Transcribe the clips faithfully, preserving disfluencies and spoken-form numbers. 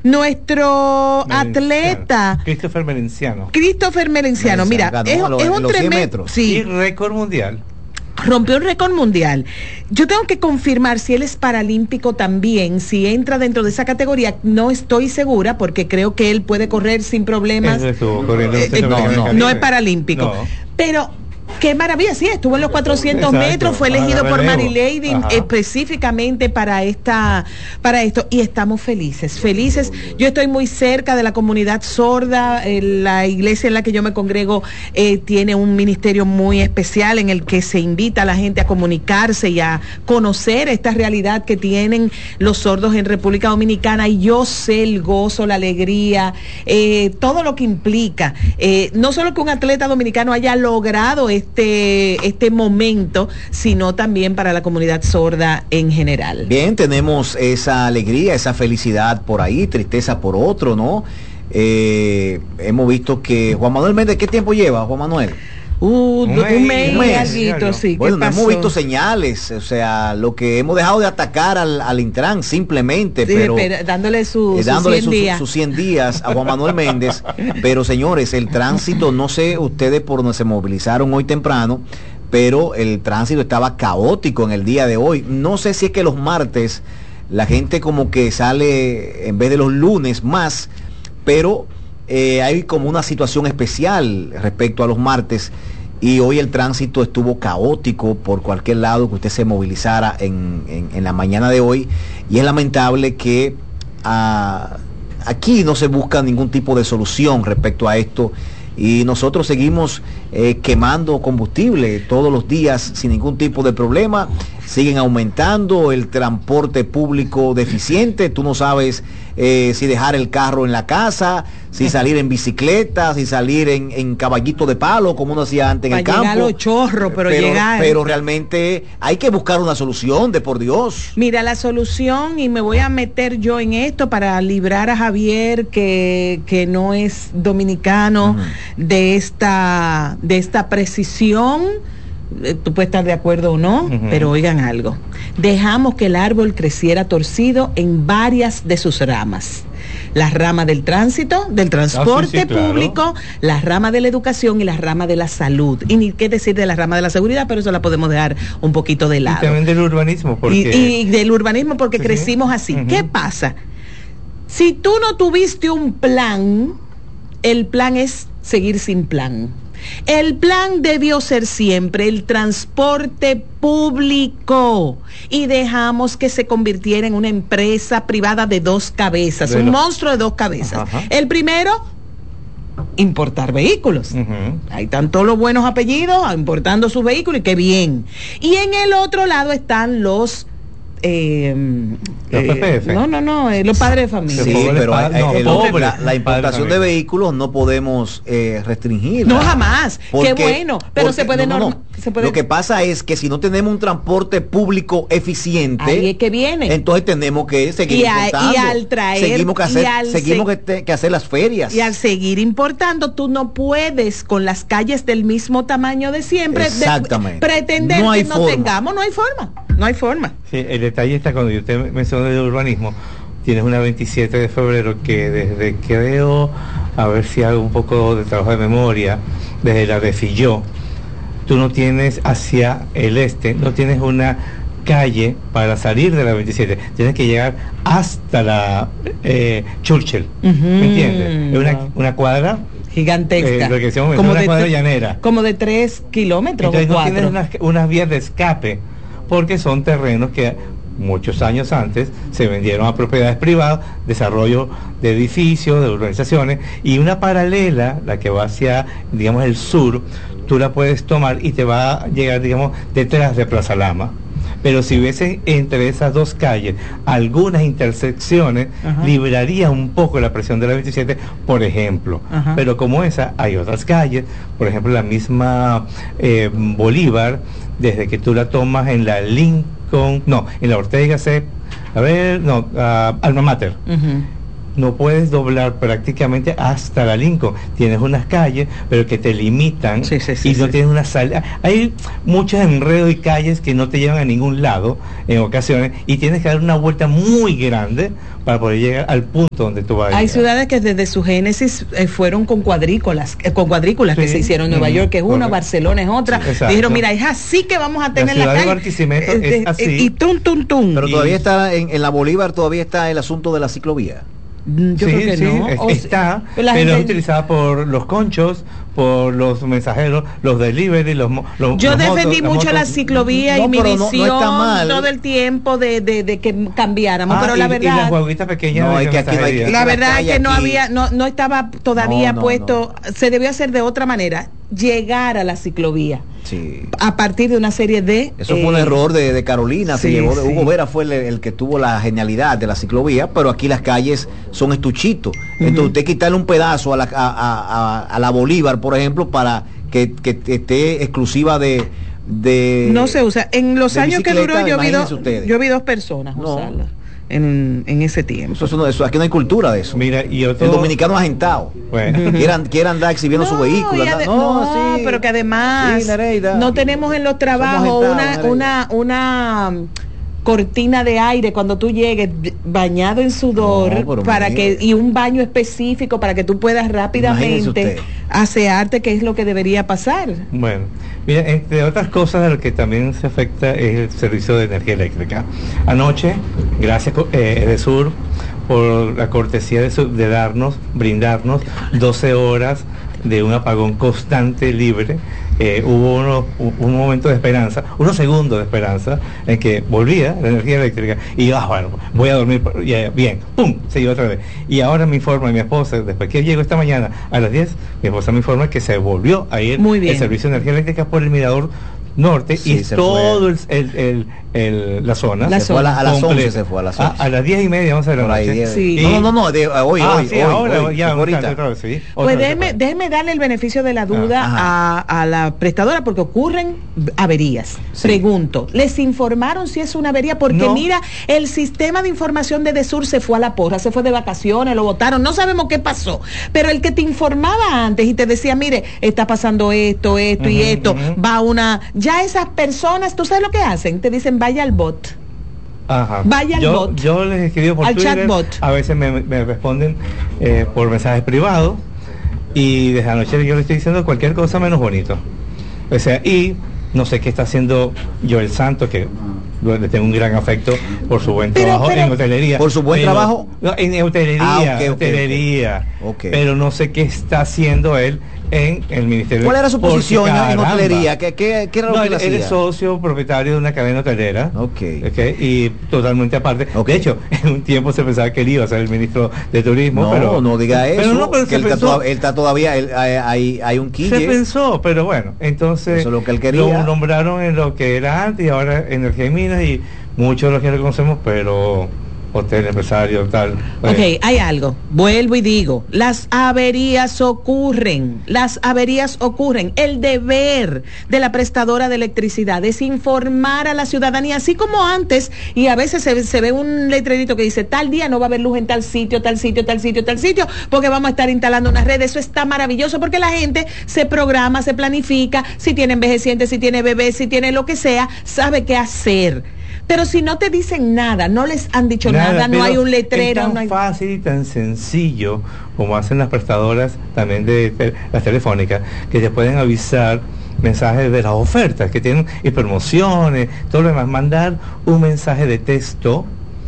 Nuestro atleta Christopher Merenciano. Christopher Merenciano, mira, es, es un tremendo, sí, y récord mundial. Rompió un récord mundial. Yo tengo que confirmar si él es paralímpico también, si entra dentro de esa categoría. No estoy segura porque creo que él puede correr sin problemas. Estuvo corriendo, eh, eh, no, no, no es paralímpico. No. Pero qué maravilla, sí, estuvo en los cuatrocientos Exacto. metros, fue elegido por Mary Lady específicamente para esta, para esto, y estamos felices, felices. Yo estoy muy cerca de la comunidad sorda, eh, la iglesia en la que yo me congrego eh, tiene un ministerio muy especial en el que se invita a la gente a comunicarse y a conocer esta realidad que tienen los sordos en República Dominicana, y yo sé el gozo, la alegría, eh, todo lo que implica, eh, no solo que un atleta dominicano haya logrado este Este, este momento, sino también para la comunidad sorda en general. Bien, tenemos esa alegría, esa felicidad por ahí, tristeza por otro, ¿no? Eh, hemos visto que Juan Manuel Méndez, ¿qué tiempo lleva, Juan Manuel? Uh, un mes, un mes, un mes. Alguito, sí. Bueno, no hemos visto señales, o sea, lo que hemos dejado de atacar al, al Intran simplemente, sí, pero, pero dándole, su, eh, dándole sus cien días. Sus su cien días a Juan Manuel Méndez, pero señores, el tránsito, no sé ustedes por donde se movilizaron hoy temprano, pero el tránsito estaba caótico en el día de hoy. No sé si es que los martes la gente como que sale en vez de los lunes más, pero Eh, hay como una situación especial respecto a los martes, y hoy el tránsito estuvo caótico por cualquier lado que usted se movilizara en, en, en la mañana de hoy, y es lamentable que ah, aquí no se busca ningún tipo de solución respecto a esto, y nosotros seguimos eh, quemando combustible todos los días sin ningún tipo de problema. Siguen aumentando el transporte público deficiente, tú no sabes eh, si dejar el carro en la casa, si salir en bicicleta, si salir en, en caballito de palo, como uno hacía antes en el campo. Para llegar a los chorros, pero, pero llegar. Pero realmente hay que buscar una solución, de por Dios. Mira, la solución, y me voy a meter yo en esto para librar a Javier, que, que no es dominicano, uh-huh. de esta, de esta precisión. Tú puedes estar de acuerdo o no, uh-huh. pero oigan algo. Dejamos que el árbol creciera torcido en varias de sus ramas. La rama del tránsito, del transporte ah, sí, sí, público, claro. la rama de la educación y la rama de la salud. Y ni qué decir de la rama de la seguridad, pero eso la podemos dejar un poquito de lado. Y también del urbanismo. Porque... Y, y del urbanismo porque sí, crecimos sí. así. Uh-huh. ¿Qué pasa? Si tú no tuviste un plan, el plan es seguir sin plan. El plan debió ser siempre el transporte público, y dejamos que se convirtiera en una empresa privada de dos cabezas, de un lo... monstruo de dos cabezas. Ajá. El primero, importar vehículos. Uh-huh. Ahí están todos los buenos apellidos importando sus vehículos, y qué bien. Y en el otro lado están los Eh, los P P F. Eh, no, no, no, eh, los padres de familia. Sí, sí pero hay, no, el, pobre, la, la importación de, de vehículos no podemos eh, restringir. No, jamás. Porque, qué bueno, pero porque, se puede no, no, no. Se puede... Lo que pasa es que si no tenemos un transporte público eficiente, ahí es que viene. Entonces tenemos que seguir y a, importando. Y al traer, seguimos que hacer, al seguimos se... que, que hacer las ferias. Y al seguir importando, tú no puedes con las calles del mismo tamaño de siempre. Exactamente. De, pretender no que no forma. tengamos, no hay forma. No hay forma. Sí, el detalle está cuando usted mencionó el urbanismo. Tienes una veintisiete de febrero que desde que veo, a ver si hago un poco de trabajo de memoria, desde la de Filló, tú no tienes hacia el este, no tienes una calle para salir de la veintisiete, tienes que llegar hasta la eh, Churchill, uh-huh. ¿me entiendes? Es una, una cuadra gigantesca, eh, lo que decíamos, como una de cuadra tre- llanera, como de tres kilómetros. Entonces o no cuatro. tienes unas, unas vías de escape, porque son terrenos que muchos años antes se vendieron a propiedades privadas, desarrollo de edificios, de urbanizaciones, y una paralela, la que va hacia, digamos, el sur, tú la puedes tomar y te va a llegar, digamos, detrás de Plaza Lama. Pero si hubiese entre esas dos calles algunas intersecciones, ajá, libraría un poco la presión de la veintisiete, por ejemplo. Ajá. Pero como esa, hay otras calles, por ejemplo, la misma eh, Bolívar, desde que tú la tomas en la Lincoln, no, en la Ortega C, a ver, no, uh, Alma Mater. Uh-huh. no puedes doblar prácticamente hasta la Lincoln. Tienes unas calles, pero que te limitan sí, sí, sí, y no sí. tienes una salida. Hay muchos enredos y calles que no te llevan a ningún lado en ocasiones y tienes que dar una vuelta muy grande para poder llegar al punto donde tú vas a Hay llegar. ciudades que desde su génesis eh, fueron con cuadrículas, eh, con cuadrículas sí. que se hicieron en Nueva mm, York, que es una, Barcelona es otra. Sí, dijeron, mira, es así que vamos a tener la, la calle. De Barquisimeto eh, es así. Y tum, tum, tum. Pero todavía está en, en la Bolívar, todavía está el asunto de la ciclovía. Yo sí, creo que sí, no. es, o está, pero gente... es utilizada por los conchos, por los mensajeros, los delivery, los, los Yo los defendí motos, mucho la, la ciclovía no, y mi no, visión no todo el tiempo de, de, de que cambiáramos, ah, pero y, la verdad y las guaguitas pequeñas no, de es que aquí no hay, la verdad es que no aquí. había no no estaba todavía no, no, puesto, no. Se debió hacer de otra manera, llegar a la ciclovía. Sí. A partir de una serie de eso eh, fue un error de, de Carolina, sí, se llevó de, sí. Hugo Vera fue el, el que tuvo la genialidad de la ciclovía, pero aquí las calles son estuchitos. Uh-huh. Entonces usted quitarle un pedazo a la, a, a, a, a la Bolívar, por ejemplo, para que, que esté exclusiva de, de no se usa. En los años que duró yo vi, dos, yo vi dos personas no. usarla. En, en ese tiempo. Eso, eso, no, eso, aquí no hay cultura de eso. Mira, y otro... El dominicano agentado. Bueno. Quiere, quiere andar exhibiendo no, su vehículo. Ande... No, no sí. Pero que además sí, no tenemos en los trabajos una, una, una cortina de aire cuando tú llegues bañado en sudor no, para que y un baño específico para que tú puedas rápidamente asearte, que es lo que debería pasar. Bueno, mira, entre otras cosas de lo que también se afecta es el servicio de energía eléctrica. Anoche, gracias eh, Edesur por la cortesía de, su, de darnos, brindarnos doce horas de un apagón constante, libre. Eh, hubo uno, un momento de esperanza, unos segundos de esperanza en que volvía la energía eléctrica y yo, ah, bueno, voy a dormir ya, bien, pum, se iba otra vez. Y ahora me informa mi esposa, después que llego esta mañana a las diez, mi esposa me informa que se volvió a ir el servicio de energía eléctrica por el Mirador Norte sí, y todo el, el, el, el, la zona la se zona. Fue a, la, a las once se fue a las once. A, a las diez y media vamos a ver la noche. Sí. Y, no, no, no, de, hoy, ah, hoy, sí, hoy, ahora, hoy, ya, ahorita. Otra vez, sí. Pues déjeme, déjeme darle el beneficio de la duda ah, a, a la prestadora porque ocurren averías. Sí. Pregunto, ¿les informaron si es una avería? Porque no. Mira, el sistema de información de Edesur se fue a la porra, se fue de vacaciones, lo votaron, no sabemos qué pasó. Pero el que te informaba antes y te decía, mire, está pasando esto, esto uh-huh, y esto, uh-huh. va una... Ya esas personas Personas, ¿tú sabes lo que hacen? Te dicen vaya al bot. Ajá. Vaya al yo, bot. Yo les escribo por al Twitter. Chatbot. A veces me, me responden eh, por mensajes privados y desde anoche yo le estoy diciendo cualquier cosa menos bonito. O sea, y no sé qué está haciendo Joel Santos, que le tengo un gran afecto por su buen pero, trabajo pero, en hotelería. ¿Por su buen pero, trabajo? No, en hotelería, ah, okay, hotelería. Okay, okay. Pero no sé qué está haciendo él en el ministerio. ¿Cuál era su posición en hotelería? ¿Qué, qué, qué era lo no, que él, él es socio propietario de una cadena hotelera. Okay. Okay, y totalmente aparte. Okay. De hecho, en un tiempo se pensaba que él iba a ser el ministro de turismo. No, pero, no diga eso. Pero no, pero que él, pensó, está él está todavía, él, hay, hay un quille. Se pensó, pero bueno, entonces eso es lo que él quería. Lo nombraron en lo que era antes y ahora Energía y Minas y muchos de los que reconocemos, pero hotel, empresario, tal. Pues. Ok, hay algo. Vuelvo y digo, las averías ocurren, las averías ocurren. El deber de la prestadora de electricidad es informar a la ciudadanía, así como antes, y a veces se, se ve un letrerito que dice, tal día no va a haber luz en tal sitio, tal sitio, tal sitio, tal sitio, porque vamos a estar instalando una red. Eso está maravilloso, porque la gente se programa, se planifica, si tiene envejecientes, si tiene bebés, si tiene lo que sea, sabe qué hacer. Pero si no te dicen nada, no les han dicho nada, nada no hay un letrero. Es tan no hay... fácil y tan sencillo como hacen las prestadoras también de te, las telefónicas, que te pueden avisar mensajes de las ofertas que tienen y promociones, todo lo demás, mandar un mensaje de texto.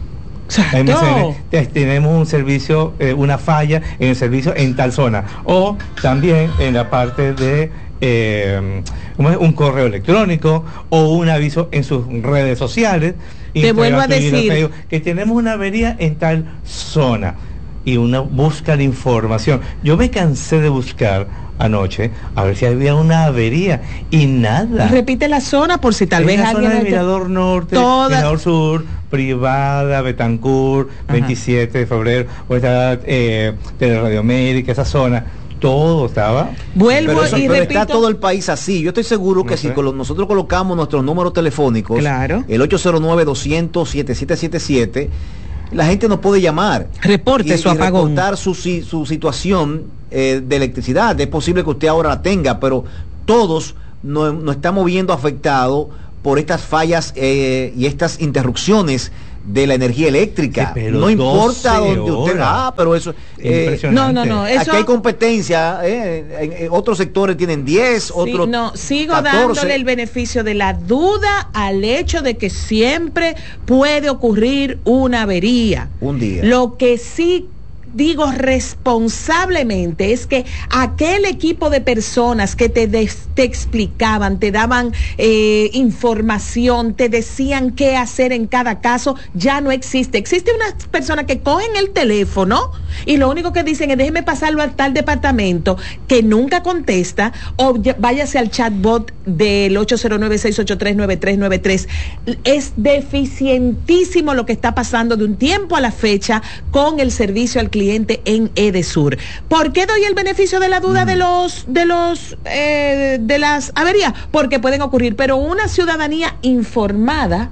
No. Tenemos un servicio, eh, una falla en el servicio en tal zona, o también en la parte de eh, un correo electrónico o un aviso en sus redes sociales. Te vuelvo a decir Facebook, que tenemos una avería en tal zona y uno busca la información. Yo me cansé de buscar anoche a ver si había una avería y nada. Repite la zona por si tal en vez la alguien zona de Mirador Norte, toda... Mirador Sur, Privada, Betancourt, ajá, veintisiete de febrero, o está eh, Teleradio América, esa zona. Todo estaba. Vuelvo pero eso, y pero repito. Está todo el país así. Yo estoy seguro que no sé. si colo nosotros colocamos nuestros números telefónicos, claro, el ocho cero nueve, doscientos, setenta y siete setenta y siete, La gente no puede llamar. Reporte y, su y apagón. reportar su, su situación eh, de electricidad. Es posible que usted ahora la tenga, pero todos nos, nos estamos viendo afectados por estas fallas eh, y estas interrupciones de la energía eléctrica. Sí, no importa donde usted va, ah, pero eso eh, no, no, no, eso... aquí hay competencia, eh, en, en otros sectores tienen diez, sí, otros no, sigo catorce. Dándole el beneficio de la duda al hecho de que siempre puede ocurrir una avería. Un día. Lo que sí digo responsablemente es que aquel equipo de personas que te, des, te explicaban, te daban eh, información, te decían qué hacer en cada caso, ya no existe. Existe unas personas que cogen el teléfono y lo único que dicen es déjeme pasarlo al tal departamento, que nunca contesta, o váyase al chatbot del ocho cero nueve, seis ocho tres, nueve tres nueve tres. Es deficientísimo lo que está pasando de un tiempo a la fecha con el servicio al cliente en Edesur. ¿Por qué doy el beneficio de la duda mm. de los de los eh, de las averías? Porque pueden ocurrir, pero una ciudadanía informada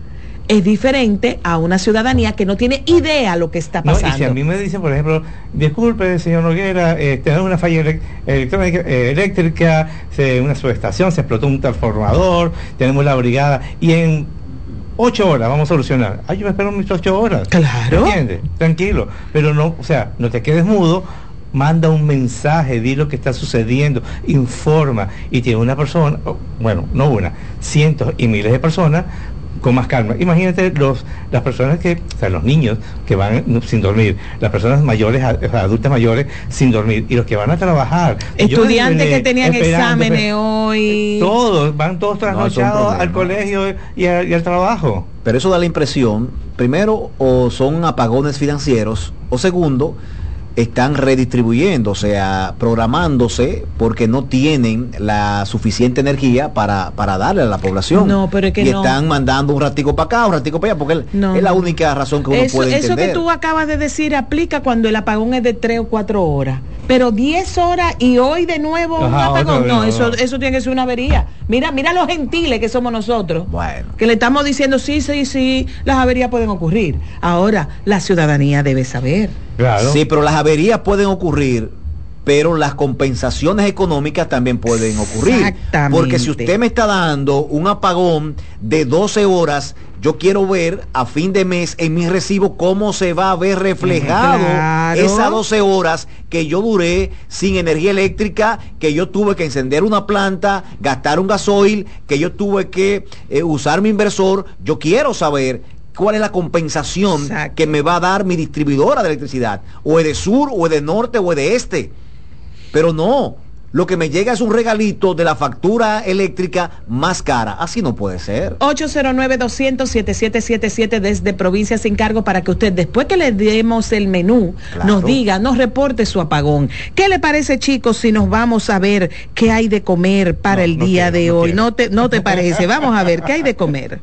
es diferente a una ciudadanía que no tiene idea lo que está pasando. No, y si a mí me dicen, por ejemplo, disculpe, señor Noguera, eh, tenemos una falla elect electrónica, eh, eléctrica, se, una subestación, se explotó un transformador, tenemos la brigada, y en ocho horas vamos a solucionar. Ay, yo me espero mis ocho horas. Claro. ¿Entiendes? Tranquilo. Pero no, o sea, no te quedes mudo, manda un mensaje, di lo que está sucediendo, informa. Y tiene una persona, bueno, no una, cientos y miles de personas con más calma. Imagínate los las personas que, o sea, los niños que van sin dormir, las personas mayores, o sea, adultas mayores sin dormir, y los que van a trabajar. Estudiantes que tenían exámenes hoy. Todos, van todos trasnochados no, al colegio y, a, y al trabajo. Pero eso da la impresión, primero, o son apagones financieros, o segundo, están redistribuyendo, o sea, programándose porque no tienen la suficiente energía para, para darle a la población. No, pero es que y no. están mandando un ratico para acá, un ratico para allá, porque no, es la única razón que uno eso, puede entender. Eso que tú acabas de decir aplica cuando el apagón es de tres o cuatro horas. Pero diez horas y hoy de nuevo Ajá, un apagón, no, vez, eso, no. eso tiene que ser una avería. Mira, mira los gentiles que somos nosotros. Bueno. Que le estamos diciendo sí, sí, sí, las averías pueden ocurrir. Ahora, la ciudadanía debe saber. Claro. Sí, pero las averías pueden ocurrir, pero las compensaciones económicas también pueden ocurrir. Exactamente. Porque si usted me está dando un apagón de doce horas, yo quiero ver a fin de mes en mi recibo cómo se va a ver reflejado claro. esas doce horas que yo duré sin energía eléctrica, que yo tuve que encender una planta, gastar un gasoil, que yo tuve que eh, usar mi inversor. Yo quiero saber cuál es la compensación Exacto. que me va a dar mi distribuidora de electricidad, o es de sur, o es de norte, o es de este. Pero no, lo que me llega es un regalito de la factura eléctrica más cara. Así no puede ser. ocho cero nueve, doscientos, setenta y siete setenta y siete desde Provincia Sin Cargo, para que usted, después que le demos el menú, claro. nos diga, nos reporte su apagón. ¿Qué le parece, chicos, si nos vamos a ver qué hay de comer para no, el no día quiero, de no hoy? No te, no te parece. Vamos a ver qué hay de comer.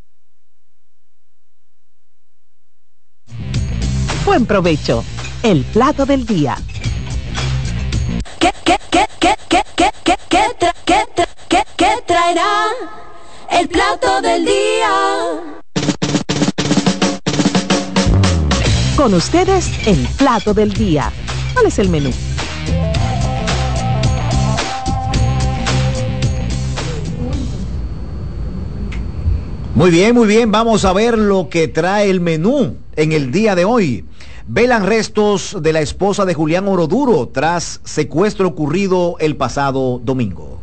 Buen provecho. El plato del día. ¿Qué, qué, qué, qué, qué, qué, qué, qué, tra, qué, tra, qué, qué traerá el plato del día? Con ustedes, el plato del día. ¿Cuál es el menú? Muy bien, muy bien. Vamos a ver lo que trae el menú en el día de hoy. Velan restos de la esposa de Julián Oroduro tras secuestro ocurrido el pasado domingo.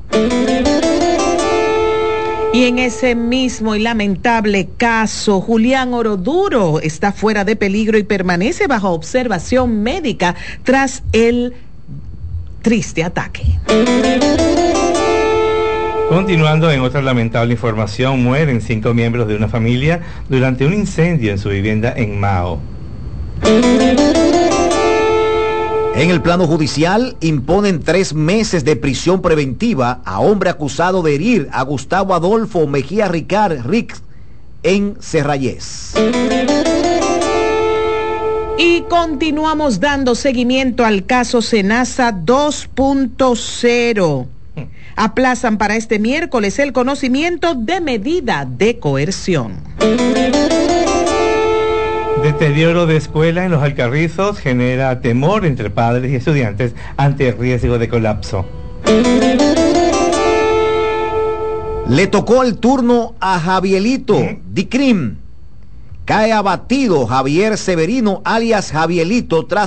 Y en ese mismo y lamentable caso, Julián Oroduro está fuera de peligro y permanece bajo observación médica tras el triste ataque. Continuando en otra lamentable información, mueren cinco miembros de una familia durante un incendio en su vivienda en Mao. En el plano judicial, imponen tres meses de prisión preventiva a hombre acusado de herir a Gustavo Adolfo Mejía Ricard Rix en Serrayés. Y continuamos dando seguimiento al caso Senasa dos punto cero. Aplazan para este miércoles el conocimiento de medida de coerción. Deterioro de escuela en Los Alcarrizos genera temor entre padres y estudiantes ante el riesgo de colapso. Le tocó el turno a Javielito ¿Eh? Dicrim. Cae abatido Javier Severino, alias Javielito, tras